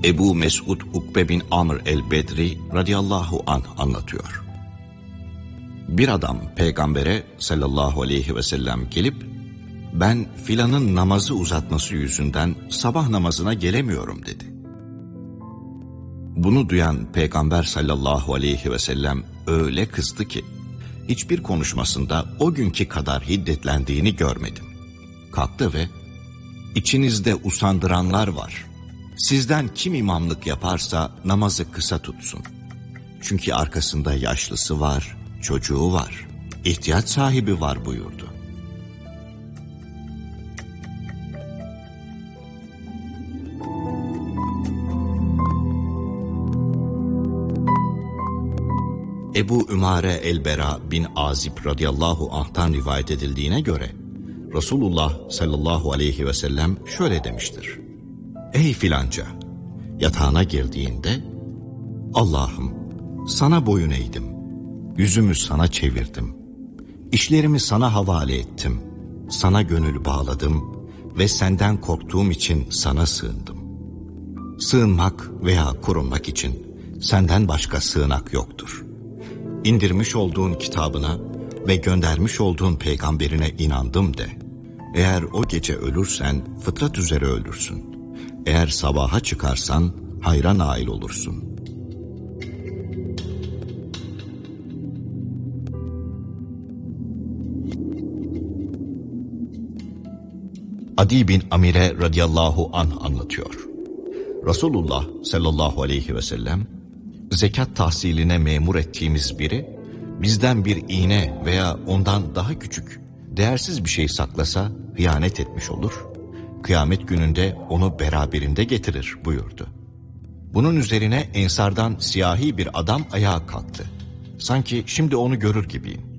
Ebu Mesud Ukbe bin Amr el-Bedri radıyallahu anh anlatıyor. Bir adam peygambere sallallahu aleyhi ve sellem gelip, ben filanın namazı uzatması yüzünden sabah namazına gelemiyorum dedi. Bunu duyan peygamber sallallahu aleyhi ve sellem öyle kızdı ki, hiçbir konuşmasında o günkü kadar hiddetlendiğini görmedim. Kalktı ve, içinizde usandıranlar var. Sizden kim imamlık yaparsa namazı kısa tutsun. Çünkü arkasında yaşlısı var, çocuğu var, ihtiyaç sahibi var buyurdu. Ebu Ümare el-Bera bin Azib radıyallahu anh'tan rivayet edildiğine göre, Resulullah sallallahu aleyhi ve sellem şöyle demiştir. Ey filanca! Yatağına girdiğinde, Allah'ım sana boyun eğdim, yüzümü sana çevirdim, işlerimi sana havale ettim, sana gönül bağladım ve senden korktuğum için sana sığındım. Sığınmak veya korunmak için senden başka sığınak yoktur. İndirmiş olduğun kitabına ve göndermiş olduğun peygamberine inandım de. Eğer o gece ölürsen fıtrat üzere ölürsün. Eğer sabaha çıkarsan hayra nail olursun. Adi bin Amire radıyallahu anh anlatıyor. Resulullah sallallahu aleyhi ve sellem, zekat tahsiline memur ettiğimiz biri, bizden bir iğne veya ondan daha küçük, değersiz bir şey saklasa hıyanet etmiş olur. Kıyamet gününde onu beraberinde getirir buyurdu. Bunun üzerine Ensardan siyahi bir adam ayağa kalktı. Sanki şimdi onu görür gibiyim.